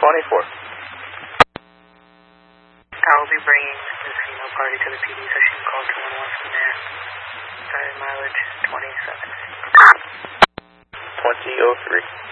24. I will be bringing this female party to the PD, so she can call 211 from there. Starting mileage 27. 2003.